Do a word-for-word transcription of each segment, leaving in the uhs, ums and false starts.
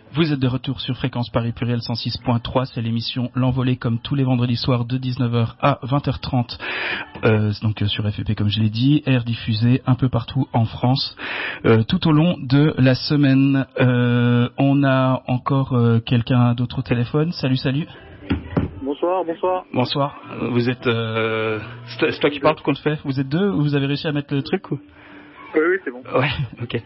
Vous êtes de retour sur Fréquence Paris Pluriel cent six point trois, c'est l'émission L'Envolée comme tous les vendredis soirs de dix-neuf heures à vingt heures trente, euh, donc euh, sur F P P comme je l'ai dit, air diffusé un peu partout en France, euh, tout au long de la semaine. Euh, on a encore euh, quelqu'un d'autre au téléphone. Salut, salut. Bonsoir, bonsoir. Bonsoir. Vous êtes, euh, c'est toi qui parles qu'on le fait. Vous êtes deux ou vous avez réussi à mettre le truc ou... Oui, oui, c'est bon. Ouais, ok.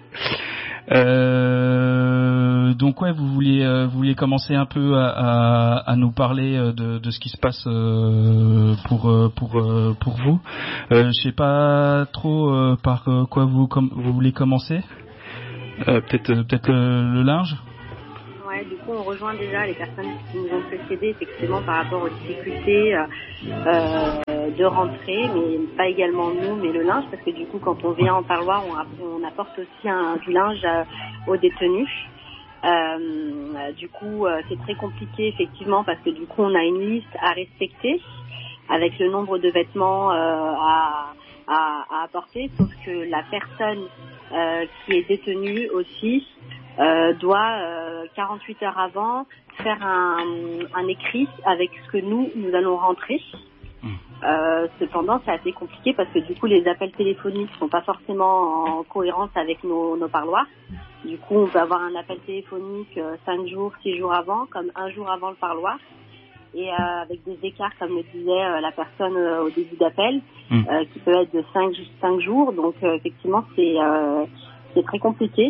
Euh, donc ouais, vous vouliez, euh, vous vouliez commencer un peu à, à, à nous parler de, de ce qui se passe euh, pour euh, pour euh, pour vous. Euh, je sais pas trop euh, par quoi vous com- vous voulez commencer. Euh, peut-être euh, peut-être le, le linge. Ouais, du coup, on rejoint déjà les personnes qui nous ont précédés, effectivement, par rapport aux difficultés euh, euh, de rentrée, mais pas également nous, mais le linge, parce que du coup, quand on vient en parloir, on, on apporte aussi un, du linge euh, aux détenus. Euh, du coup, euh, c'est très compliqué, effectivement, parce que du coup, on a une liste à respecter, avec le nombre de vêtements euh, à, à, à apporter, sauf que la personne euh, qui est détenue aussi, Euh, doit euh, quarante-huit heures avant faire un, un écrit avec ce que nous, nous allons rentrer. Euh, cependant, c'est assez compliqué parce que du coup, les appels téléphoniques sont pas forcément en cohérence avec nos, nos parloirs. Du coup, on peut avoir un appel téléphonique euh, cinq jours, six jours avant, comme un jour avant le parloir. Et euh, avec des écarts, comme le disait euh, la personne euh, au début d'appel, mmh. euh, qui peut être de cinq jours. Donc, euh, effectivement, c'est, euh, c'est très compliqué.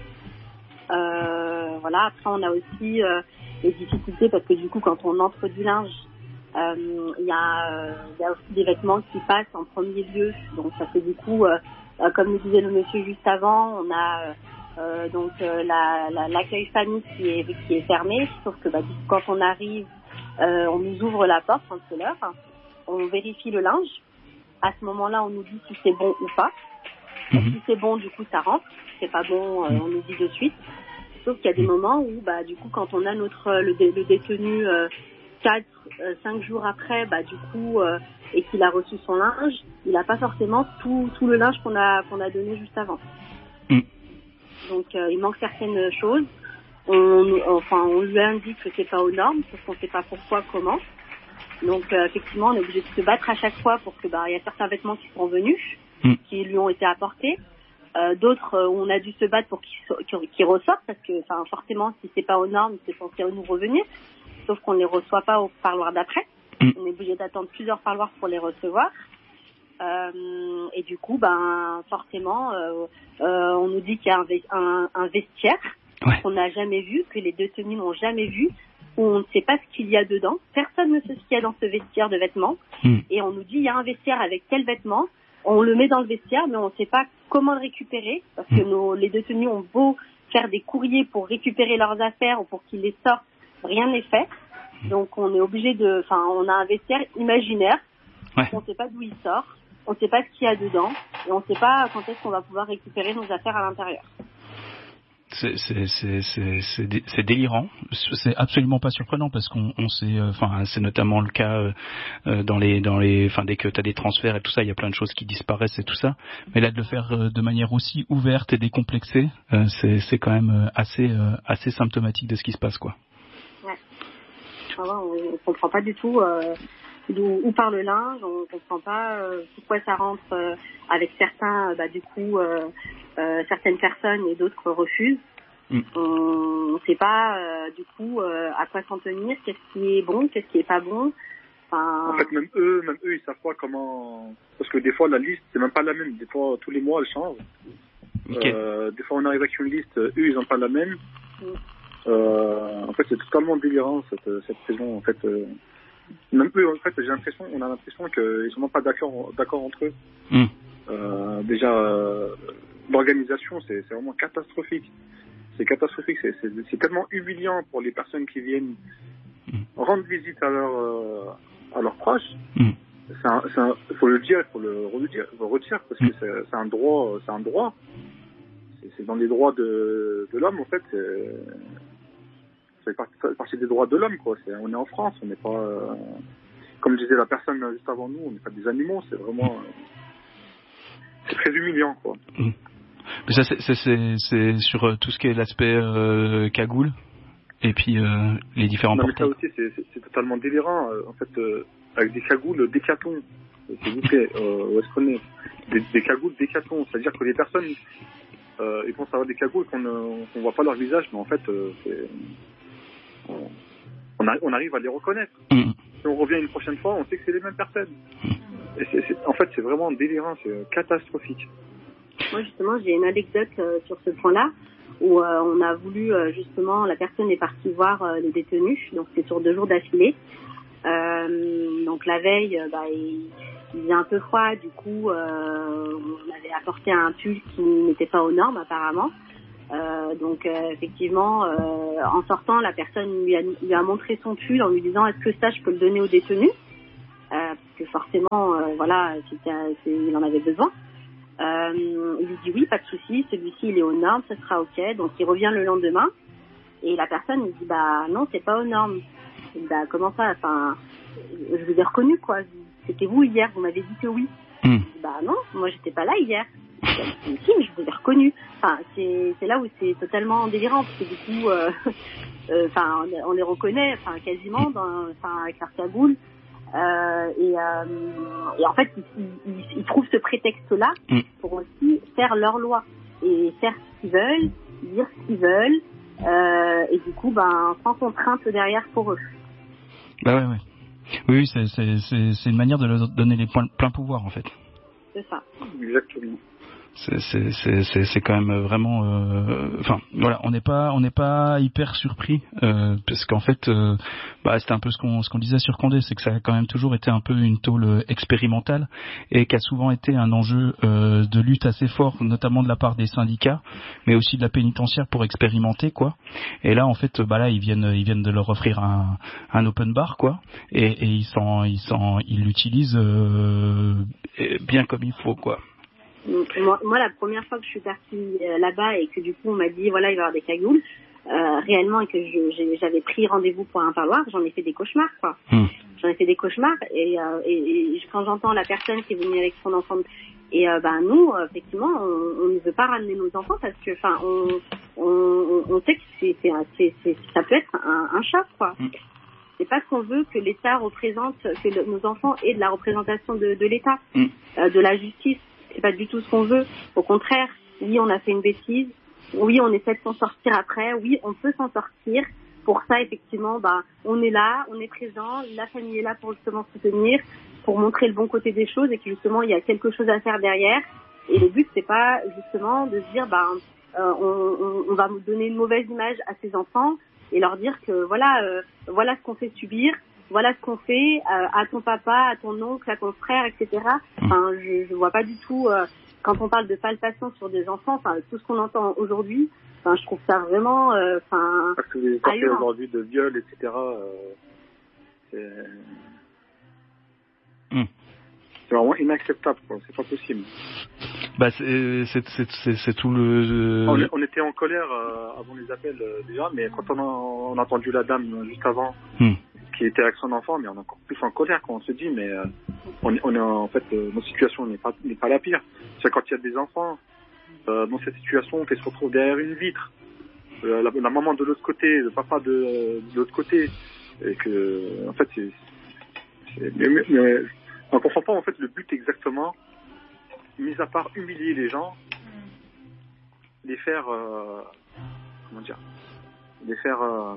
Euh, voilà. Après, on a aussi euh, les difficultés parce que du coup, quand on entre du linge, euh, il y a, euh, il y a aussi des vêtements qui passent en premier lieu. Donc, ça fait du coup, euh, euh, comme le disait le monsieur juste avant, on a euh, donc euh, la, la, l'accueil famille qui est qui est fermé. Sauf que bah, du coup, quand on arrive, euh, on nous ouvre la porte quand c'est l'heure, on vérifie le linge. À ce moment-là, on nous dit si c'est bon ou pas. Donc, si c'est bon, du coup, ça rentre. Si c'est pas bon, euh, on nous dit de suite. Sauf qu'il y a des moments où, bah, du coup, quand on a notre le, dé, le détenu euh, quatre, euh, cinq jours après, bah, du coup, euh, et qu'il a reçu son linge, il n'a pas forcément tout tout le linge qu'on a qu'on a donné juste avant. Mm. Donc, euh, il manque certaines choses. On, enfin, on lui indique que c'est pas aux normes, parce qu'on sait pas pourquoi, comment. Donc, euh, effectivement, on est obligé de se battre à chaque fois pour que, bah, il y a certains vêtements qui sont venus, mm. qui lui ont été apportés. Euh, d'autres, euh, on a dû se battre pour qu'ils, qu'ils ressortent parce que, enfin, forcément, si c'est pas aux normes, c'est censé nous revenir. Sauf qu'on les reçoit pas au parloir d'après. Mmh. On est obligé d'attendre plusieurs parloirs pour les recevoir. Euh, et du coup, ben, forcément, euh, euh, on nous dit qu'il y a un, un, un vestiaire ouais. qu'on n'a jamais vu, que les détenus n'ont jamais vu, où on ne sait pas ce qu'il y a dedans. Personne ne sait ce qu'il y a dans ce vestiaire de vêtements. Mmh. Et on nous dit il y a un vestiaire avec tel vêtement. On le met dans le vestiaire, mais on ne sait pas comment le récupérer, parce que nos, les détenus ont beau faire des courriers pour récupérer leurs affaires ou pour qu'ils les sortent, rien n'est fait. Donc on est obligé de, enfin, on a un vestiaire imaginaire, ouais. on ne sait pas d'où il sort, on ne sait pas ce qu'il y a dedans, et on ne sait pas quand est-ce qu'on va pouvoir récupérer nos affaires à l'intérieur. C'est, c'est, c'est, c'est, c'est, dé, c'est délirant. C'est absolument pas surprenant parce qu'on on sait, enfin, euh, c'est notamment le cas euh, dans les, dans les, enfin, dès que t'as des transferts et tout ça, il y a plein de choses qui disparaissent et tout ça. Mais là, de le faire euh, de manière aussi ouverte et décomplexée, euh, c'est, c'est quand même euh, assez, euh, assez symptomatique de ce qui se passe, quoi. Ouais. Ah ouais, on, on comprend pas du tout euh, d'où où part le linge, on comprend pas euh, pourquoi ça rentre euh, avec certains, bah du coup. Euh, Euh, certaines personnes et d'autres refusent. Mm. On ne sait pas euh, du coup euh, à quoi s'en tenir, qu'est-ce qui est bon, qu'est-ce qui est pas bon. Enfin... En fait, même eux, même eux, ils savent pas comment. Parce que des fois, la liste, c'est même pas la même. Des fois, tous les mois, elle change. Okay. Euh, des fois, on arrive avec une liste, eux, ils ont pas la même. Mm. Euh, en fait, c'est totalement délirant cette cette saison. En fait, euh, même eux, en fait, j'ai l'impression, on a l'impression qu'ils sont même pas d'accord, d'accord entre eux. Mm. Euh, déjà. Euh, L'organisation, c'est, c'est vraiment catastrophique. C'est catastrophique. C'est, c'est, c'est tellement humiliant pour les personnes qui viennent mmh. rendre visite à leurs euh, à leurs proches. Mmh. C'est un, c'est un, faut le dire, il faut le redire, le redire parce que c'est, c'est un droit, c'est un droit. C'est, c'est dans les droits de, de l'homme en fait. C'est, c'est partie des droits de l'homme quoi. C'est, on est en France, on n'est pas, euh, comme disait la personne juste avant nous, on n'est pas des animaux. C'est vraiment, euh, c'est très humiliant quoi. Mmh. Mais ça, c'est, c'est, c'est, c'est sur tout ce qui est l'aspect euh, cagoule. et puis euh, les différents non, portails. Mais ça aussi, c'est, c'est, c'est totalement délirant. En fait, euh, avec des cagoules Décathlon, s'il vous plaît, euh, où est-ce qu'on est des, des cagoules Décathlon, c'est-à-dire que les personnes, euh, ils pensent avoir des cagoules qu'on ne qu'on voit pas leur visage, mais en fait, euh, c'est, on, on, arrive, on arrive à les reconnaître. Mmh. Si on revient une prochaine fois, on sait que c'est les mêmes personnes. Mmh. Et c'est, c'est, en fait, c'est vraiment délirant, c'est catastrophique. Moi, justement, j'ai une anecdote euh, sur ce point-là, où euh, on a voulu, euh, justement, la personne est partie voir euh, les détenus, donc c'est sur deux jours d'affilée. Euh, donc la veille, euh, bah, il, il faisait un peu froid, du coup, euh, on avait apporté un pull qui n'était pas aux normes, apparemment. Euh, donc euh, effectivement, euh, en sortant, la personne lui a, lui a montré son pull en lui disant « Est-ce que ça, je peux le donner aux détenus ?» euh, Parce que forcément, euh, voilà, c'était, c'est, il en avait besoin. Euh, il lui dit oui, pas de souci, celui-ci il est aux normes, ça sera ok. Donc il revient le lendemain et la personne lui dit bah non, c'est pas aux normes. Il dit, bah comment ça, enfin, je vous ai reconnu quoi. C'était vous hier, vous m'avez dit que oui. Mm. Il dit, bah non, moi j'étais pas là hier. Si, mais je vous ai reconnu. Enfin, c'est, c'est là où c'est totalement délirant parce que du coup, euh, euh, enfin, on, on les reconnaît, enfin quasiment, dans, enfin avec leur cagoule. Euh, et, euh, et en fait, ils, ils, ils trouvent ce prétexte-là mm. pour aussi faire leur loi et faire ce qu'ils veulent, dire ce qu'ils veulent, euh, et du coup, ben, sans contrainte derrière pour eux. Bah ouais, ouais. Oui, oui, c'est, c'est, c'est, c'est une manière de leur donner les points, plein pouvoir, en fait. C'est ça. Exactement. C'est, c'est, c'est, c'est, c'est quand même vraiment, euh, enfin, voilà, on n'est pas, on n'est pas hyper surpris euh, parce qu'en fait, euh, bah, c'était un peu ce qu'on, ce qu'on disait sur Condé, c'est que ça a quand même toujours été un peu une tôle expérimentale et qui a souvent été un enjeu euh, de lutte assez fort, notamment de la part des syndicats, mais aussi de la pénitentiaire pour expérimenter, quoi. Et là, en fait, bah là, ils viennent, ils viennent de leur offrir un, un open bar, quoi, et, et ils s'en, ils s'en, ils l'utilisent euh, bien comme il faut, quoi. Moi, moi, la première fois que je suis partie euh, là-bas et que du coup on m'a dit voilà il va y avoir des cagoules euh, réellement et que je, j'ai, j'avais pris rendez-vous pour un parloir, j'en ai fait des cauchemars quoi. Mmh. J'en ai fait des cauchemars et, euh, et, et quand j'entends la personne qui est venue avec son enfant et euh, ben nous euh, effectivement on, on ne veut pas ramener nos enfants parce que enfin on, on, on sait que c'est, c'est, c'est, c'est ça peut être un, un choc quoi. Mmh. C'est pas qu'on veut que l'État représente, que le, nos enfants aient de la représentation de, de l'État, mmh. euh, de la justice. C'est pas du tout ce qu'on veut. Au contraire, oui, on a fait une bêtise. Oui, on essaie de s'en sortir après. Oui, on peut s'en sortir. Pour ça, effectivement, bah, on est là, on est présent. La famille est là pour justement soutenir, pour montrer le bon côté des choses et que justement, il y a quelque chose à faire derrière. Et le but, c'est pas justement de se dire, bah, euh, on, on, on va donner une mauvaise image à ces enfants et leur dire que voilà, euh, voilà ce qu'on fait subir. Voilà ce qu'on fait euh, à ton papa, à ton oncle, à ton frère, et cetera. Enfin, je, je vois pas du tout euh, quand on parle de palpation sur des enfants. Enfin, tout ce qu'on entend aujourd'hui. Enfin, je trouve ça vraiment. Enfin. Euh, Parce que les histoires aujourd'hui de viol, et cetera. Euh, c'est... Mm. c'est vraiment inacceptable, quoi. C'est pas possible. Bah, c'est, c'est, c'est, c'est, c'est tout le. On, on était en colère euh, avant les appels euh, déjà, mais quand on a, on a entendu la dame juste avant. Mm. qui était avec son enfant, mais on est encore plus en colère quand on se dit, mais euh, on est, on est en fait, euh, notre situation n'est pas, n'est pas la pire. C'est quand il y a des enfants euh, dans cette situation, qui se retrouvent derrière une vitre, euh, la, la maman de l'autre côté, le papa de, euh, de l'autre côté, et que, en fait, c'est, c'est mais, mais, mais on comprend pas en fait le but exactement, mis à part humilier les gens, les faire, euh, comment dire, les faire. Euh,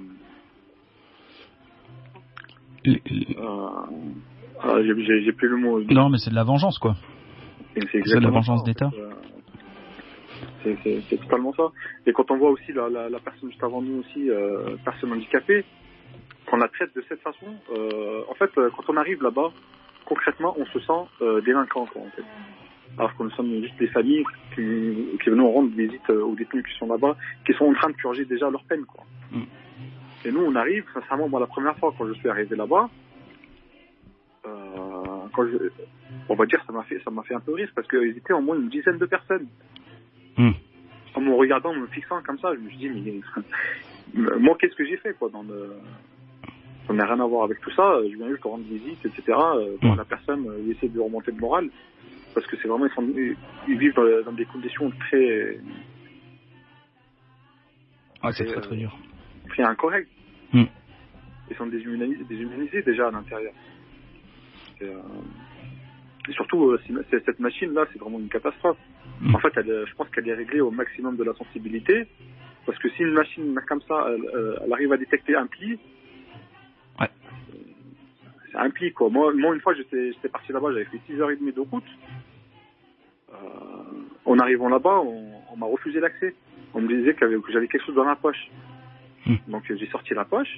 Les... Euh, euh, j'ai, j'ai, j'ai plus le mot. Non, mais c'est de la vengeance, quoi. C'est, c'est, c'est de la vengeance ça, d'État. En fait. c'est, c'est, c'est totalement ça. Et quand on voit aussi la, la, la personne juste avant nous aussi, euh, personne handicapée, qu'on la traite de cette façon, euh, en fait, quand on arrive là-bas, concrètement, on se sent euh, délinquant, quoi, en fait. Alors que nous sommes juste des familles qui, qui venons rendre visite aux détenus qui sont là-bas, qui sont en train de purger déjà leur peine, quoi. Mm. Et nous, on arrive, sincèrement, moi, la première fois, quand je suis arrivé là-bas, euh, quand je, on va dire, ça m'a fait, ça m'a fait un peu rire, parce qu'ils étaient au moins une dizaine de personnes. Mm. En me regardant, en me fixant comme ça, je me suis dit, mais, moi, qu'est-ce que j'ai fait, quoi, dans le, ça n'a rien à voir avec tout ça, je viens juste rendre visite, et cetera, voir mm. la personne, euh, essayer de remonter le moral, parce que c'est vraiment, ils, sont, ils vivent dans, dans des conditions très, ah, c'est très, très dur. C'est incorrect. Mmh. Ils sont déshumanisés, déshumanisés déjà à l'intérieur. Et, euh, et surtout, euh, c'est, cette machine-là, c'est vraiment une catastrophe. Mmh. En fait, elle, je pense qu'elle est réglée au maximum de la sensibilité, parce que si une machine comme ça, elle, elle arrive à détecter un pli, ouais. c'est un pli, quoi. Moi, moi une fois, j'étais, j'étais parti là-bas, j'avais fait six heures trente de route. Euh, en arrivant là-bas, on, on m'a refusé l'accès. On me disait que j'avais quelque chose dans la poche. Mmh. Donc j'ai sorti la poche.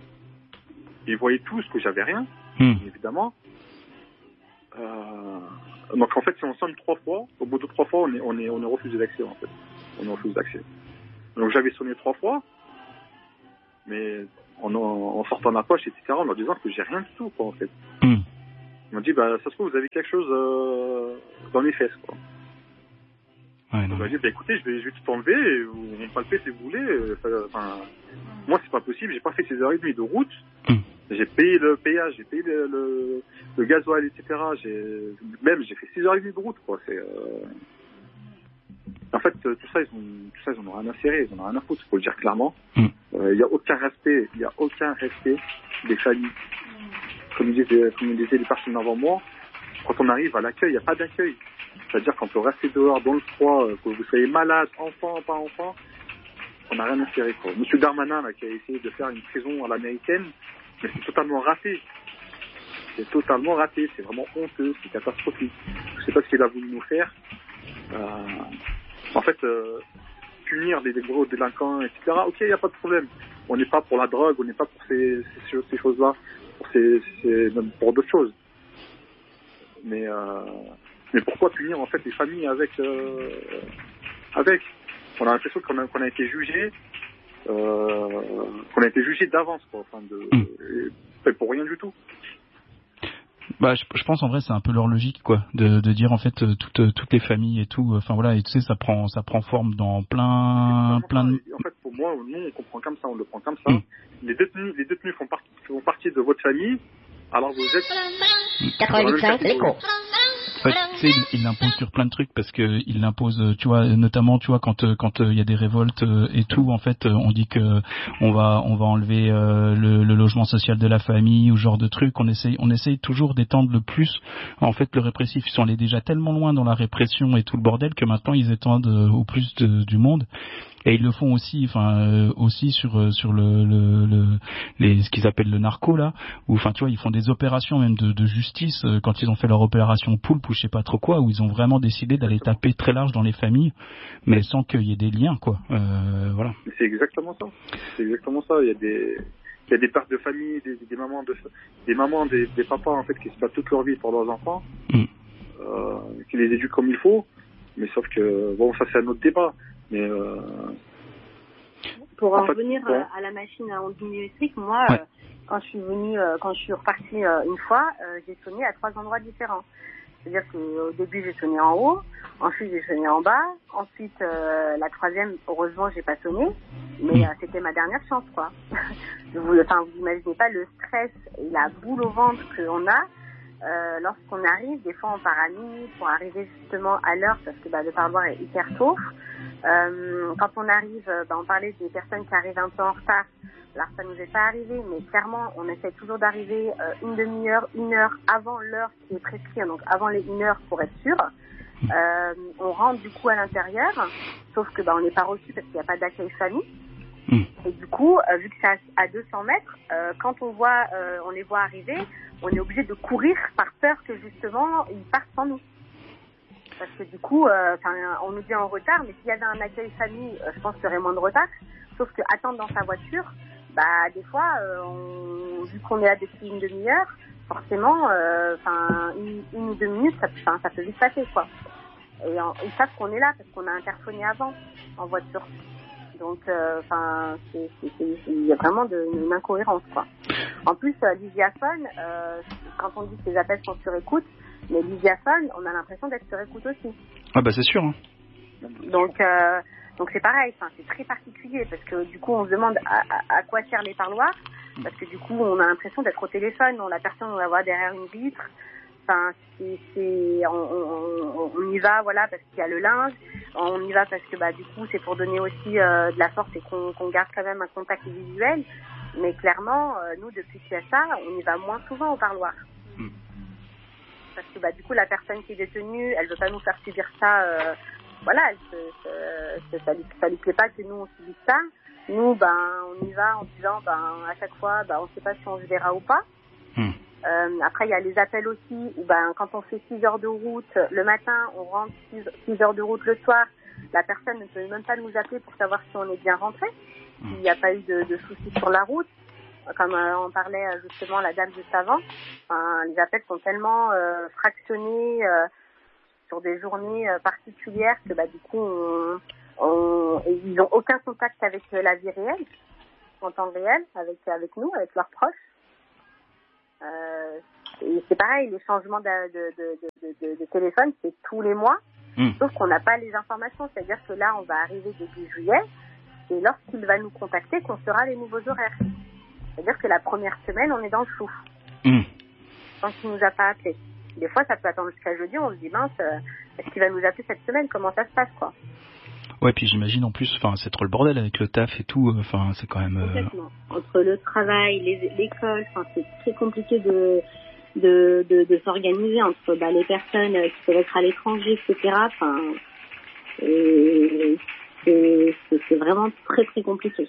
Ils voyaient tous que j'avais rien, mmh. évidemment. Euh, donc en fait, si on sonne trois fois, au bout de trois fois, on est, on est, on est refusé d'accès en fait. On est refusé d'accès. Donc j'avais sonné trois fois, mais en, en sortant la poche, et cetera, en leur disant que j'ai rien du tout, quoi, en fait. Mmh. Ils m'ont dit, bah ça se trouve, vous avez quelque chose euh, dans les fesses, quoi. Ouais, on m'a dit, bah écoutez, je vais, je vais tout enlever, et vous me palpez si vous voulez. Enfin, moi, c'est pas possible, j'ai pas fait six heures trente de route. Mmh. J'ai payé le péage, j'ai payé le, le, le gasoil, et cetera. J'ai, même, j'ai fait six heures trente de route, quoi. C'est, euh... En fait, tout ça, ils ont, tout ça, ils en ont rien à serrer, ils en ont rien à foutre, faut le dire clairement. Il mmh. euh, y a aucun respect, il y a aucun respect des familles. Comme disaient, comme disaient les personnes avant moi, quand on arrive à l'accueil, il n'y a pas d'accueil. C'est-à-dire qu'on peut rester dehors dans le froid, que vous soyez malade, enfant, pas enfant, on n'a rien à serrer, quoi. Monsieur Darmanin, là, qui a essayé de faire une prison à l'américaine, mais c'est totalement raté. C'est totalement raté, c'est vraiment honteux, c'est catastrophique. Je sais pas ce qu'il a voulu nous faire. Euh, en fait, euh, punir les, les gros délinquants, et cetera. Ok, il n'y a pas de problème. On n'est pas pour la drogue, on n'est pas pour ces, ces, ces choses-là, pour, ces, ces, pour d'autres choses. Mais, euh, mais pourquoi punir en fait les familles avec, euh, avec on a l'impression qu'on a, qu'on a été jugé, euh, qu'on a été jugé d'avance, quoi. Enfin, de, mmh. et, pour rien du tout. Bah, je, je pense en vrai c'est un peu leur logique, quoi, de, de dire en fait euh, toutes toutes les familles et tout. Enfin voilà, et tu sais ça prend ça prend forme dans plein plein de. En fait pour moi nous on comprend comme ça, on le prend comme ça. Mmh. Les détenus les détenus font partie font partie de votre famille. Alors vous êtes quatre-vingt-huit virgule cinq l'écho. Ouais, tu sais, il, il l'impose sur plein de trucs parce que il l'impose, tu vois, notamment, tu vois, quand quand il y a des révoltes et tout, en fait, on dit que on va on va enlever euh, le, le logement social de la famille ou ce genre de trucs. On essaye on essaye toujours d'étendre le plus, en fait, le répressif. Ils sont allés déjà tellement loin dans la répression et tout le bordel que maintenant ils étendent au plus de, du monde. Et ils le font aussi, enfin euh, aussi sur sur le, le, le les ce qu'ils appellent le narco là, où enfin tu vois ils font des opérations même de, de justice euh, quand ils ont fait leur opération Poulpe ou je sais pas trop quoi, où ils ont vraiment décidé d'aller taper très large dans les familles, mais sans qu'il y ait des liens, quoi. Euh, voilà. C'est exactement ça. C'est exactement ça. Il y a des il y a des pères de famille, des, des mamans de des mamans, des, des papas en fait qui se battent toute leur vie pour leurs enfants, mm. euh, qui les éduquent comme il faut, mais sauf que bon ça c'est un autre débat. Mais euh... pour en, en fait, revenir ouais. à la machine à ondes millimétriques, moi, ouais. euh, quand je suis venue, euh, quand je suis repartie euh, une fois, euh, j'ai sonné à trois endroits différents. C'est-à-dire qu'au début j'ai sonné en haut, ensuite j'ai sonné en bas, ensuite euh, la troisième, heureusement j'ai pas sonné, mais euh, c'était ma dernière chance, quoi. vous, enfin, vous imaginez pas le stress et la boule au ventre qu'on a. Euh, lorsqu'on arrive, des fois on part à minuit pour arriver justement à l'heure parce que bah, le parloir est hyper tôt. Euh, quand on arrive, bah, on parlait des personnes qui arrivent un peu en retard. Alors ça nous est pas arrivé, mais clairement on essaie toujours d'arriver euh, une demi-heure, une heure avant l'heure qui est prescrite, donc avant les une heure pour être sûr. Euh, on rentre du coup à l'intérieur, sauf que bah, on n'est pas reçu parce qu'il n'y a pas d'accueil famille. Et du coup, euh, vu que c'est à, à deux cents mètres, euh, quand on voit, euh, on les voit arriver, on est obligé de courir par peur que justement ils partent sans nous. Parce que du coup, euh, on nous dit en retard, mais s'il y avait un accueil famille, euh, je pense qu'il y aurait moins de retard. Sauf que attendre dans sa voiture, bah des fois, euh, on, vu qu'on est là depuis une demi-heure, forcément, enfin euh, une, une ou deux minutes, ça, ça peut vite passer, quoi. Et en, ils savent qu'on est là parce qu'on a interphoné avant en voiture. Donc, enfin, euh, il y a vraiment de, une incohérence, quoi. En plus, euh, l'Isiaphone, euh, quand on dit que les appels sont sur écoute, mais l'Isiaphone, on a l'impression d'être sur écoute aussi. Ah bah c'est sûr. Hein. Donc, euh, donc c'est pareil. Enfin, c'est très particulier parce que du coup, on se demande à, à, à quoi servent les parloirs, parce que du coup, on a l'impression d'être au téléphone. On, la personne, on la voit derrière une vitre. Enfin, c'est, c'est, on, on, on y va, voilà, parce qu'il y a le linge. On y va parce que, bah, du coup, c'est pour donner aussi euh, de la force et qu'on, qu'on garde quand même un contact visuel. Mais clairement, euh, nous, depuis qu'il y a ça, on y va moins souvent au parloir. Mmh. Parce que bah, du coup, la personne qui est détenue, elle veut pas nous faire subir ça. Euh, voilà, elle se, se, ça, lui, ça lui plaît pas que nous, on subisse ça. Nous, ben, on y va en disant, ben, à chaque fois, ben, on sait pas si on se verra ou pas. Mmh. Euh, après, il y a les appels aussi, où ben, quand on fait six heures de route le matin, on rentre six heures de route le soir, la personne ne peut même pas nous appeler pour savoir si on est bien rentré, s'il n'y a pas eu de, de soucis sur la route. Comme euh, on parlait justement la dame juste avant, enfin, les appels sont tellement euh, fractionnés euh, sur des journées euh, particulières que bah, du coup, on, on, ils n'ont aucun contact avec la vie réelle, en temps réel, avec, avec nous, avec leurs proches. Euh, et c'est pareil, les changements de, de, de, de, de, de téléphone, c'est tous les mois, mmh. sauf qu'on n'a pas les informations. C'est-à-dire que là, on va arriver début juillet, et lorsqu'il va nous contacter, qu'on sera les nouveaux horaires. C'est-à-dire que la première semaine, on est dans le flou. Mmh. Tant qu'il nous a pas appelé. Des fois, ça peut attendre jusqu'à jeudi, on se dit, mince, euh, est-ce qu'il va nous appeler cette semaine? Comment ça se passe, quoi? Ouais, puis j'imagine en plus, enfin, c'est trop le bordel avec le taf et tout, enfin, c'est quand même... Euh... Complètement. Entre le travail, les, l'école, enfin, c'est très compliqué de, de, de, de s'organiser entre, bah, les personnes qui peuvent être à l'étranger, et cetera. Enfin, et c'est, c'est, c'est vraiment très, très compliqué.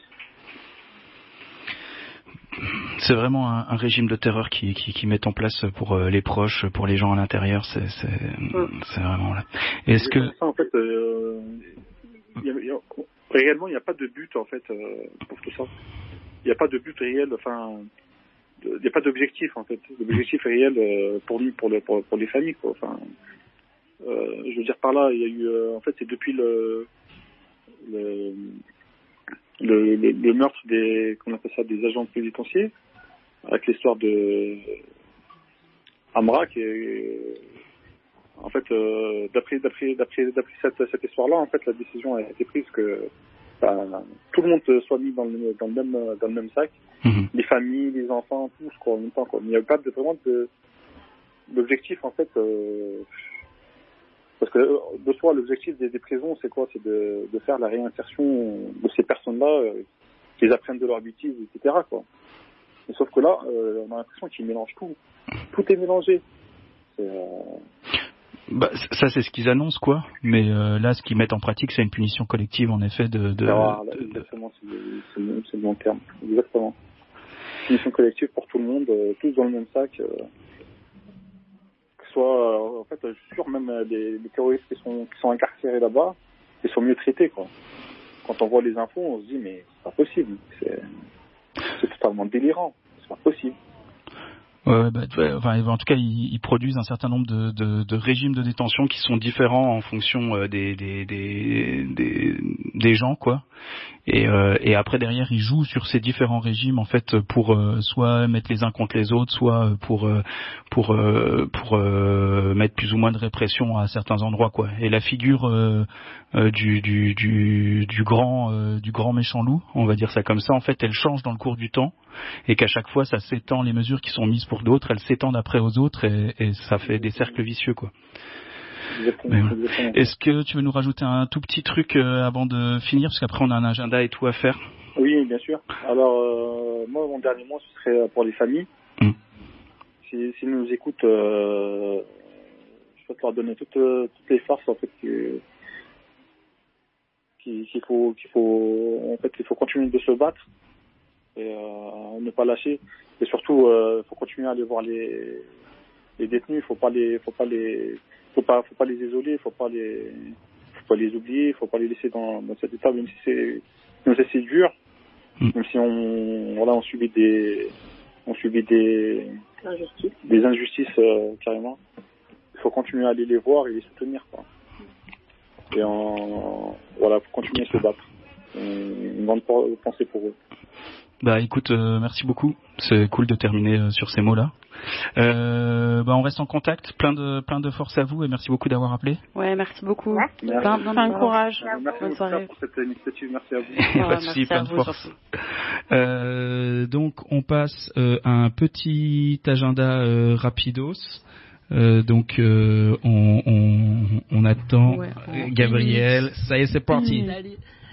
C'est vraiment un, un régime de terreur qui, qui, qui met en place pour euh, les proches, pour les gens à l'intérieur. C'est, c'est, mmh. c'est vraiment là. Est-ce que ça, en fait, euh, y a, y a, réellement, il n'y a pas de but en fait euh, pour tout ça. Il n'y a pas de but réel. Enfin, il n'y a pas d'objectif en fait. L'objectif réel euh, pour nous, pour, le, pour, pour les familles, quoi. Enfin, euh, je veux dire par là, il y a eu, euh, en fait, c'est depuis le le Le, le, le meurtre des, qu'on appelle ça, des agents pénitentiaires, avec l'histoire de Amra, qui est, en fait, euh, d'après, d'après, d'après, d'après cette, cette histoire-là, en fait, la décision a été prise que bah, tout le monde soit mis dans le, dans le même, dans le même sac, mmh. les familles, les enfants, tous, quoi, en même temps, quoi. Il n'y a pas de, vraiment de, d'objectif, en fait, euh, parce que de soi, l'objectif des, des prisons, c'est quoi? C'est de, de faire la réinsertion de ces personnes-là, euh, qu'ils apprennent de leurs bêtises, et cetera, quoi. Mais sauf que là, euh, on a l'impression qu'ils mélangent tout. Tout est mélangé. C'est, euh... bah, ça, c'est ce qu'ils annoncent, quoi. Mais euh, là, ce qu'ils mettent en pratique, c'est une punition collective, en effet, de... de, ah, là, de... Exactement, c'est le, c'est, le, c'est le bon terme. Exactement. Punition collective pour tout le monde, euh, tous dans le même sac. Euh... soit euh, en fait je suis sûr même les, les terroristes qui sont qui sont incarcérés là-bas, ils sont mieux traités, quoi. Quand on voit les infos, on se dit mais c'est pas possible, c'est c'est totalement délirant, c'est pas possible. Ouais, bah, ouais, enfin, en tout cas, ils, ils produisent un certain nombre de, de, de régimes de détention qui sont différents en fonction euh, des, des, des, des, des gens, quoi. Et, euh, et après, derrière, ils jouent sur ces différents régimes, en fait, pour euh, soit mettre les uns contre les autres, soit pour euh, pour euh, pour euh, mettre plus ou moins de répression à certains endroits, quoi. Et la figure euh, euh, du, du, du, du grand euh, du grand méchant loup, on va dire ça comme ça, en fait, elle change dans le cours du temps, et qu'à chaque fois, ça s'étend, les mesures qui sont mises pour d'autres, elles s'étendent après aux autres, et, et ça fait des cercles vicieux, quoi. Exactement, voilà. exactement. Est-ce que tu veux nous rajouter un tout petit truc euh, avant de finir, parce qu'après on a un agenda et tout à faire? Oui, bien sûr. Alors euh, moi, mon dernier mot, ce serait pour les familles. Mmh. Si, s'ils nous écoutent, euh, je souhaite leur donner toutes, toutes les forces, en fait, que, qu'il, qu'il faut, qu'il faut, en fait, il faut continuer de se battre et euh, ne pas lâcher. Et surtout, il euh, faut continuer à aller voir les, les détenus. Il faut pas les, faut pas les, faut pas, faut pas les isoler. Faut pas les, faut pas les oublier. Faut pas les laisser dans, dans cet état, même si c'est, même si c'est dur, mmh. même si on, voilà, on subit des, on subit des, Injustice. des injustices euh, carrément. Il faut continuer à aller les voir et les soutenir, quoi. Et en, voilà, faut continuer à se battre. Une grande pensée pour eux. Bah écoute, euh, merci beaucoup. C'est cool de terminer euh, sur ces mots-là. Euh, bah on reste en contact. Plein de plein de force à vous et merci beaucoup d'avoir appelé. Ouais, merci beaucoup. Merci. Plein, plein de courage. Merci Bonne soirée pour cette initiative. Merci à vous. Ouais, pas de souci, plein de force. Euh, donc on passe euh, à un petit agenda euh, rapidos. Euh, donc euh, on, on, on attend ouais, on... Gabriel. Ça y est, c'est parti. Mmh.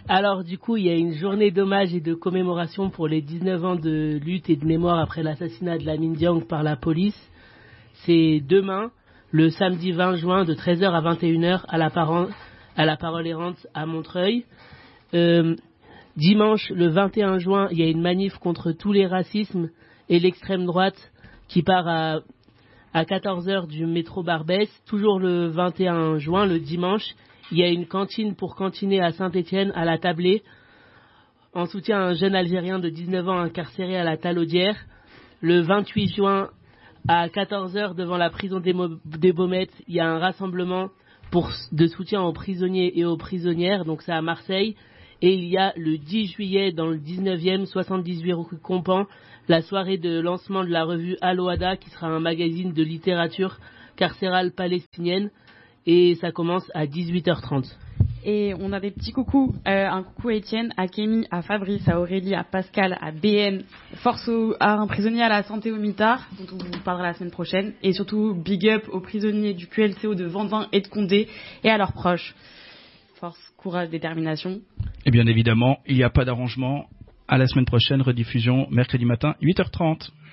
Alors du coup, il y a une journée d'hommage et de commémoration pour les dix-neuf ans de lutte et de mémoire après l'assassinat de la Min Diaung par la police. C'est demain, le samedi vingt juin, de treize heures à vingt et une heures, à la, Parole, à la Parole errante à Montreuil. Euh, dimanche, le vingt et un juin, il y a une manif contre tous les racismes et l'extrême droite qui part à, à quatorze heures du métro Barbès. Toujours le vingt et un juin, le dimanche, il y a une cantine pour cantiner à Saint-Étienne, à la Tablée, en soutien à un jeune Algérien de dix-neuf ans incarcéré à la Talaudière. Le vingt-huit juin, à quatorze heures, devant la prison des, Mo- des Baumettes, il y a un rassemblement pour, de soutien aux prisonniers et aux prisonnières, donc c'est à Marseille. Et il y a le dix juillet, dans le dix-neuvième, soixante-dix-huit rue Compan, la soirée de lancement de la revue Al-Wada, qui sera un magazine de littérature carcérale palestinienne. Et ça commence à dix-huit heures trente. Et on a des petits coucous. Euh, un coucou à Étienne, à Kémy, à Fabrice, à Aurélie, à Pascal, à B N. Force au, à un prisonnier à la santé au mitard, dont on vous parlera la semaine prochaine. Et surtout, big up aux prisonniers du Q L C O de Vendin et de Condé et à leurs proches. Force, courage, détermination. Et bien évidemment, il n'y a pas d'arrangement. À la semaine prochaine, rediffusion mercredi matin, huit heures trente.